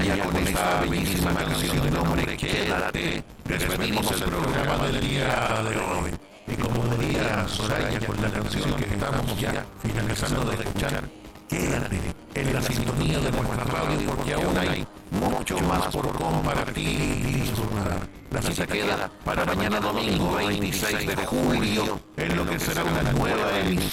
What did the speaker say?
ya con esta bellísima canción de nombre Quédate, despedimos el programa del día de hoy. Y como diría Soraya con la canción que estamos ya finalizando de escuchar, quédate en la sintonía de nuestra radio porque aún hay mucho más por compartir y disfrutar. La cita queda para mañana domingo 26 de julio en lo que será una nueva emisión